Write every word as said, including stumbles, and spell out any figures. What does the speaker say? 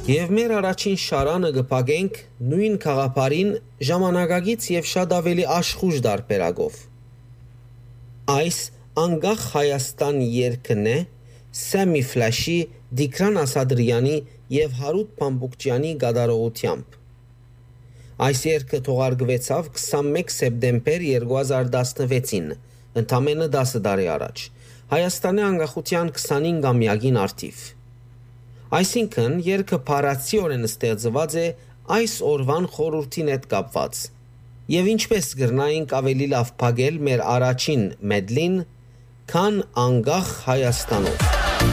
Եվ մեր առաջին շարանը գպագենք նույն խաղապարին ժամանակագից եւ շատ ավելի աշխուժ դարբերակով։ Այս անգախ Հայաստան երգն է Սեմի Ֆլաշի, Դիկրան Ասադրյանի եւ Հարութ Փամբուկչյանի գդարողությամբ։ Այս երգը թողարկվեցավ քսանմեկ սեպտեմբեր երկու հազար տասնվեցին, ընդամենը դասը տարի առաջ, Հայաստանի անկախության քսանհինգամյակին արդիվ։ Այսինքն երգը փառացիորեն ստեղծված է այս օրվան խորհրդին հետ կապված։ Եվ ինչպես գրնայինք ավելի լավ փակել մեր առաջին մեդլին, քան անգախ Հայաստանով։